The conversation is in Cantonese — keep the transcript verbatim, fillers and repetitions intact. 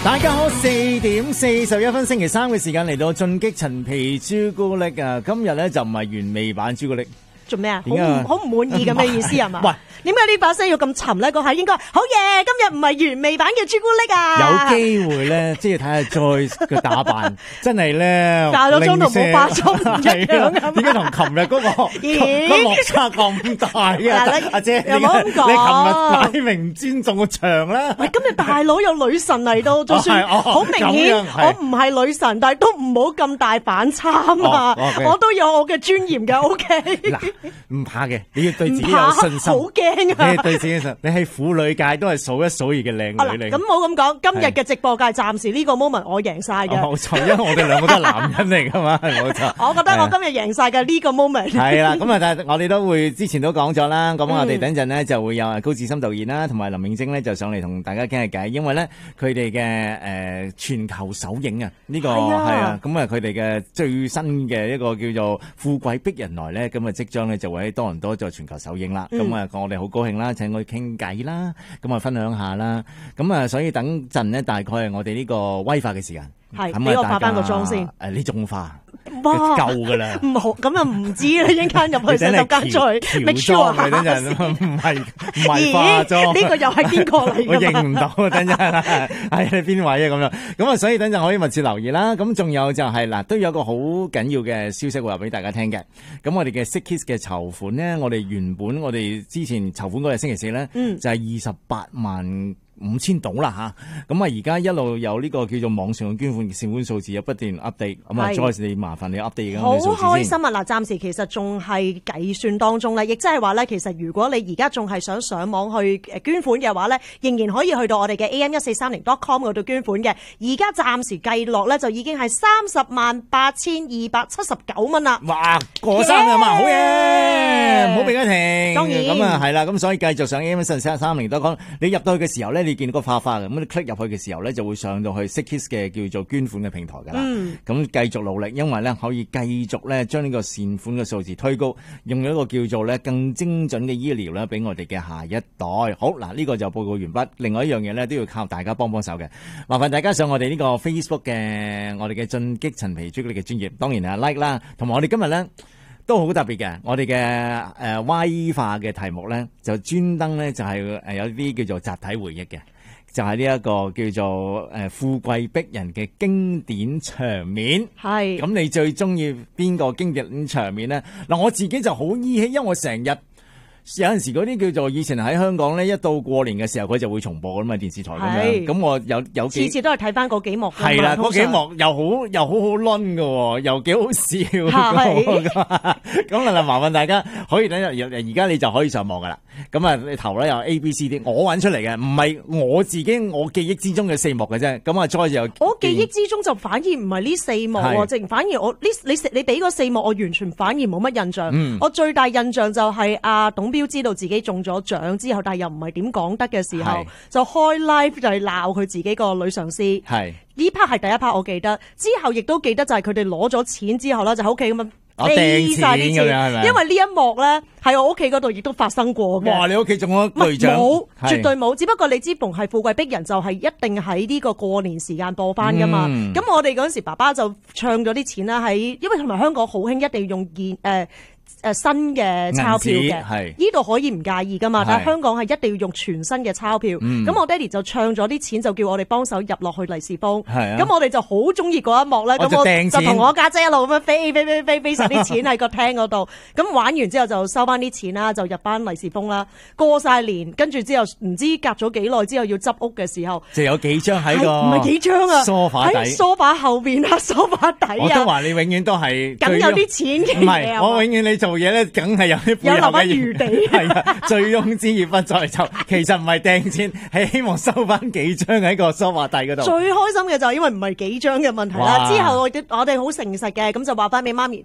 大家好，四點四十一分，星期三嘅時間嚟到進擊陳皮朱古力啊！今日咧就唔係原味版朱古力。 做咩啊？好唔好唔滿意咁嘅意思係嘛？ 喂， 點解呢把聲要咁沉咧？嗰下應該好嘢！今日唔係原味版嘅朱古力啊！ 有機會咧，即係睇下 Joyce 嘅打扮，真係咧化咗妝同冇化妝唔一樣啊！ 點解同琴日嗰個個落差咁大嘅？阿姐， 又冇咁講， 你琴日擺明唔尊重個場啦。 喂，今日大佬有女神嚟到，就算好明顯我唔係女神，但係都唔好咁大反差啊！我都有我嘅尊嚴嘅 ，OK。 唔怕嘅，你要對自己有信心。 好驚啊！ 你對自己有信心，你喺婦女界都係數一數二嘅靚女嚟。 咁冇咁講，今日嘅直播界暫時呢個 moment 我贏晒嘅。 冇錯，因為我哋兩個都係男人嚟噶嘛，冇錯。 我覺得我今日贏晒嘅呢個 moment。 係啦，咁啊，但係我哋都會之前都講咗啦。咁我哋等陣呢就會有高志森導演啦，同埋林永晶咧就上嚟同大家傾下偈。因為咧佢哋嘅誒全球首映啊，呢個係啊，咁啊佢哋嘅最新嘅一個叫做《富貴逼人來》咧，咁啊即將咧就會喺多倫多做全球首映啦。咁啊、嗯，我哋好高興啦，請佢傾偈啦，咁啊分享下啦。咁啊，所以等陣呢，大概係我哋呢個威化嘅時間。 係，俾我化翻個妝先。 誒，呢種化。 哇， 夠噶啦， 唔好咁啊，唔知啦，一陣間入去洗手間再 make sure 下先。 唔係唔係化妝， 呢個又係邊個嚟？ 我認唔到，等陣啦，係你邊位啊？咁樣咁啊，所以等陣可以密切留意啦。咁仲有就係、是、嗱，都有個好緊要嘅消息會話俾大家聽嘅。咁我哋嘅 Sick Kids 嘅籌款呢，我哋原本我哋之前籌款嗰日星期四咧，嗯、就係二十八萬。五千到啦吓，咁啊而家一路有呢個叫做網上嘅捐款善款數字有不斷 update，咁啊 Joyce 你麻煩你 update 嘅數字先。 好開心啊！嗱，暫時其實仲係計算當中咧，亦即係話咧，其實如果你而家仲係想上網去捐款嘅話咧，仍然可以去到我哋嘅 a m 一四三零 dot com 嗰度捐款嘅。而家暫時計落咧，就已經係三十萬八千二百七十九蚊啦。 哇，過三十萬，好嘢，唔好俾佢停。 當然咁啊係啦，咁所以繼續上 a m 一四三零 dot com，你入到去嘅時候咧。你見到個花花嘅，咁你 click 入去嘅時候咧，就會上到去 Sick Kids 嘅叫做捐款嘅平台噶啦。咁、嗯、繼續努力，因為咧可以繼續咧將呢個善款嘅數字推高，用一個叫做咧更精準嘅醫療咧，俾我哋嘅下一代。好嗱，呢、這個就報告完畢。另外一樣嘢咧，都要靠大家幫幫手嘅。麻煩大家上我哋呢個 Facebook 嘅我哋嘅進擊陳皮朱古力嘅專頁，當然係 like 啦。同埋我哋今日咧都好特別嘅，我哋嘅誒 Y 化嘅題目咧，就專登咧就係誒有啲叫做集體回憶嘅，就係呢一個叫做誒富貴逼人嘅經典場面。係咁，你最中意邊個經典場面咧？嗱，我自己就好依稀，因為我成日。有陣時嗰啲叫做以前喺香港咧，一到過年嘅時候佢就會重播噶嘛，電視台咁樣。咁我有有幾次次都係睇翻嗰幾幕。 係啦，嗰幾幕又好又好好掄噶，又幾好笑。係咁啊，麻煩大家可以等日而家你就可以上網噶啦。咁啊，你頭咧有 A B C D， 我揾出嚟嘅，唔係我自己我記憶之中嘅四幕嘅啫。咁啊，再就我記憶之中就反而唔係呢四幕喎，淨反而我呢你你俾嗰四幕我完全反而冇乜印象。嗯、我最大印象就係阿董標知道自己中咗獎之後，但係又唔係點講得嘅時候，就開 live 就係鬧佢自己個女上司。係呢 part 係第一 part 我記得，之後亦都記得就係佢哋攞咗錢之後咧，就喺屋企咁樣。 我掟錢咁樣係咪？ 因為呢一幕咧喺我屋企嗰度亦都發生過嘅。 哇！你屋企仲有巨獎？ 冇，絕對冇。只不過你知逢係富貴逼人，就係一定喺呢個過年時間播翻噶嘛。咁、嗯、我哋嗰時爸爸就唱咗啲錢啦，喺因為同埋香港好興一定要用現誒。呃誒，新嘅鈔票嘅，呢度可以唔介意噶嘛？但係香港係一定要用全新嘅鈔票。咁、嗯、我爹哋就唱咗啲錢，就叫我哋幫手入落去利是封。咁、啊、我哋就好中意嗰一幕咧。咁我，我就同我家姐，姐一路咁樣飛飛飛飛飛晒啲錢喺個廳嗰度。咁玩完之後就收翻啲錢啦，就入翻利是封啦。過晒年，跟住之後唔知隔咗幾耐之後要執屋嘅時候， 就有幾張喺個唔係幾張啊？梳化底，梳化後邊啊，梳化底啊。 我都話你永遠都係梗有啲錢嘅。 唔係，我永遠你做嘢咧，梗係有啲背後嘅餘地。 係啊，醉翁之意不在酒，其實唔係掟錢，係希望收翻幾張喺個梳化底嗰度。最開心嘅就係因為唔係幾張嘅問題啦。之後我我哋好誠實嘅，咁就話翻俾媽咪。